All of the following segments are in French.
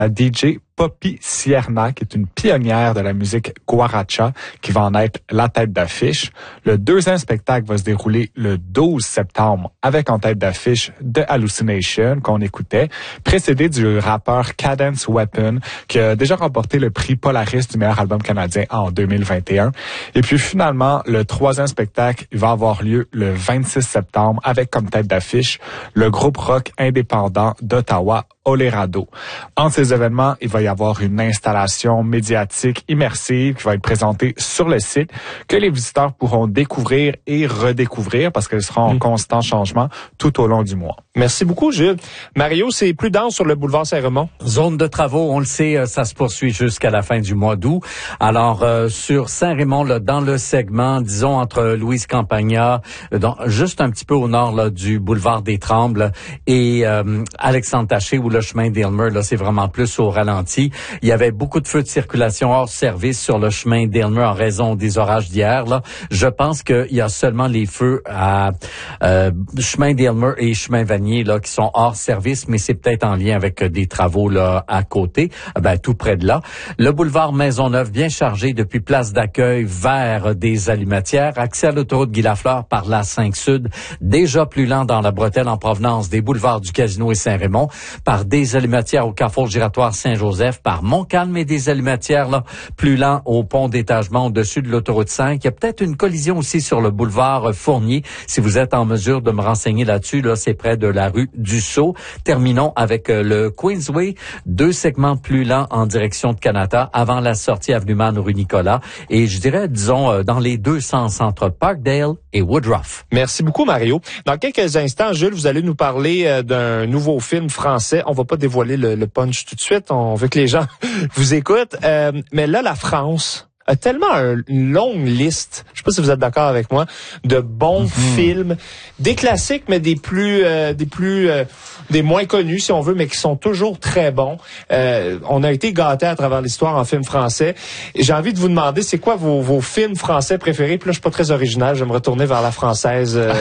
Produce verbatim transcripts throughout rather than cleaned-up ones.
la D J Poppy Sierna, qui est une pionnière de la musique guaracha, qui va en être la tête d'affiche. Le deuxième spectacle va se dérouler le douze septembre avec en tête d'affiche The Hallucination, qu'on écoutait, précédé du rappeur Cadence Weapon, qui a déjà remporté le prix Polaris du meilleur album canadien en deux mille vingt et un. Et puis finalement, le troisième spectacle il va avoir lieu le vingt-six septembre avec comme tête d'affiche le groupe rock indépendant d'Ottawa, Olerado. Entre ces événements, il va y avoir une installation médiatique immersive qui va être présentée sur le site que les visiteurs pourront découvrir et redécouvrir parce qu'elle sera en mmh. constant changement tout au long du mois. Merci beaucoup, Gilles. Mario, c'est plus dense sur le boulevard Saint-Raymond. Zone de travaux, on le sait, ça se poursuit jusqu'à la fin du mois d'août. Alors, euh, sur Saint-Raymond, là, dans le segment, disons, entre Louise Campagna, dans, juste un petit peu au nord là, du boulevard des Trembles et euh, Alexandre Taché, où le chemin d'Aylmer, là, c'est vraiment plus au ralenti. Il y avait beaucoup de feux de circulation hors service sur le chemin d'Aylmer en raison des orages d'hier. Là, je pense qu'il y a seulement les feux à euh, chemin d'Aylmer et chemin Vanier là qui sont hors service, mais c'est peut-être en lien avec des travaux là à côté, ben tout près de là. Le boulevard Maisonneuve bien chargé depuis place d'accueil vers des Allumatières. Accès à l'autoroute Guy Lafleur par la cinq Sud, déjà plus lent dans la bretelle en provenance des boulevards du Casino et Saint-Raymond, par des Allumatières au carrefour giratoire Saint-Joseph, par Montcalm et des Allumatières là, plus lent au pont d'étagement au-dessus de l'autoroute cinq. Il y a peut-être une collision aussi sur le boulevard Fournier. Si vous êtes en mesure de me renseigner là-dessus, là, c'est près de la rue du Sceau. Terminons avec euh, le Queensway, deux segments plus lents en direction de Canada avant la sortie avenue Man rue Nicolas. Et je dirais, disons, euh, dans les deux sens entre Parkdale et Woodruff. Merci beaucoup, Mario. Dans quelques instants, Jules, vous allez nous parler euh, d'un nouveau film français. On va pas dévoiler le, le punch tout de suite. On veut que les gens vous écoutent. Euh, mais là, la France a tellement un, une longue liste, je sais pas si vous êtes d'accord avec moi, de bons mm-hmm. films, des classiques, mais des plus, euh, des plus, euh, des moins connus, si on veut, mais qui sont toujours très bons. Euh, on a été gâtés à travers l'histoire en films français. Et j'ai envie de vous demander, c'est quoi vos, vos films français préférés? Puis là, je suis pas très original, je vais me retourner vers la française euh,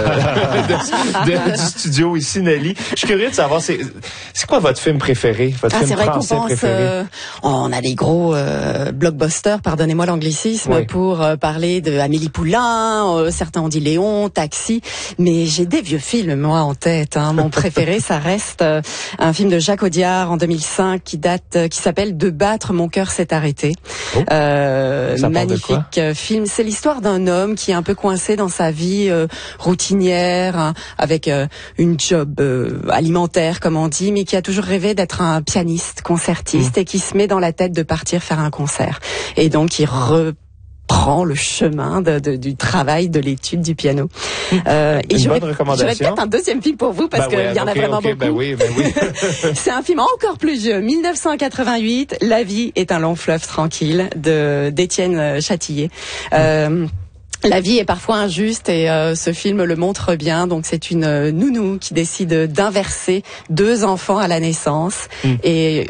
de, de, du studio ici, Nelly. Je suis curieux de savoir, c'est, c'est quoi votre film préféré, votre ah, film français pense, préféré? Euh, on a des gros euh, blockbusters, pardonnez-moi l'anglicisme, oui. pour euh, parler de Amélie Poulain, euh, certains ont dit Léon, Taxi, mais j'ai des vieux films, moi, en tête. Hein. Mon préféré, ça reste euh, un film de Jacques Audiard en deux mille cinq qui date, euh, qui s'appelle De battre, mon cœur s'est arrêté. Oh. Euh, magnifique film. C'est l'histoire d'un homme qui est un peu coincé dans sa vie euh, routinière, hein, avec euh, une job euh, alimentaire, comme on dit, mais qui a toujours rêvé d'être un pianiste, concertiste, mmh. et qui se met dans la tête de partir faire un concert. Et donc, il reprend le chemin de, de, du travail, de l'étude du piano. Euh, et j'aurais peut-être un deuxième film pour vous, parce bah qu'il ouais, y en okay, a vraiment okay, beaucoup. Bah oui, bah oui. C'est un film encore plus vieux, mille neuf cent quatre-vingt-huit, La vie est un long fleuve tranquille, de d'Étienne Châtillier. Euh, La vie est parfois injuste et euh, ce film le montre bien. Donc c'est une euh, nounou qui décide d'inverser deux enfants à la naissance mmh. et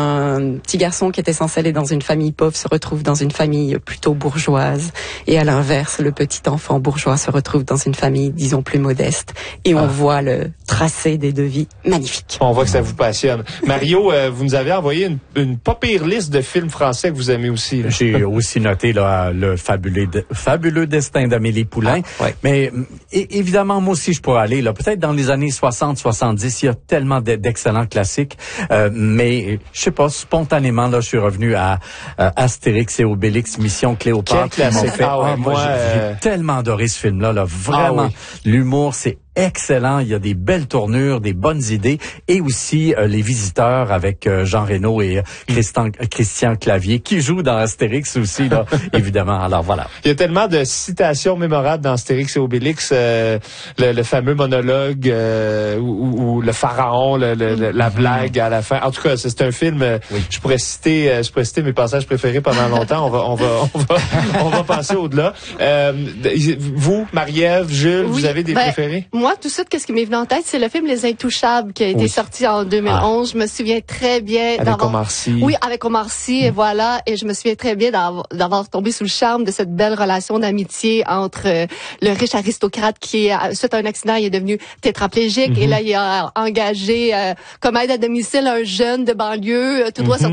un petit garçon qui était censé aller dans une famille pauvre se retrouve dans une famille plutôt bourgeoise et à l'inverse le petit enfant bourgeois se retrouve dans une famille disons plus modeste et on ah. voit le tracé des deux vies magnifique. On voit que ça vous passionne. Mario, euh, vous nous avez envoyé une, une pas pire liste de films français que vous aimez aussi. Là. J'ai aussi noté là le fabuleux de, fabuleux destin d'Amélie Poulain. Ah, ouais. Mais é- évidemment, moi aussi, je pourrais aller là. Peut-être dans les années soixante soixante-dix, il y a tellement d'excellents classiques. Euh, mais je sais pas, spontanément, là, je suis revenu à euh, Astérix et Obélix, Mission Cléopâtre. Quel classique. Fait, ah, ouais, ah, moi, moi j'ai, euh... j'ai tellement adoré ce film-là. Là. Vraiment, ah, oui. L'humour, c'est excellent. Il y a des belles tournures, des bonnes idées et aussi euh, Les Visiteurs avec euh, Jean Reno et euh, Christian, Christian Clavier qui jouent dans Astérix aussi, là, évidemment. Alors voilà. Il y a tellement de citations mémorables dans Astérix et Obélix. Euh, le, le fameux monologue euh, ou, ou le pharaon, le, le, le, la blague à la fin. En tout cas, c'est, c'est un film. Euh, oui. Je pourrais citer, euh, je pourrais citer mes passages préférés pendant longtemps. On va, on va, on va, on va passer au-delà. Euh, vous, Marie-Ève, Jules, oui, vous avez des ben, préférés? Moi, tout de suite, qu'est-ce qui m'est venu en tête, c'est le film Les Intouchables qui a été oui. sorti en deux mille onze. Ah. Je me souviens très bien avec d'avoir... Omar Sy. Oui, avec Omar Sy, mmh. et voilà. Et je me souviens très bien d'avoir, d'avoir tombé sous le charme de cette belle relation d'amitié entre euh, le riche aristocrate qui, suite à un accident, il est devenu tétraplégique. Mmh. Et là, il a engagé euh, comme aide à domicile un jeune de banlieue, tout droit mmh. sorti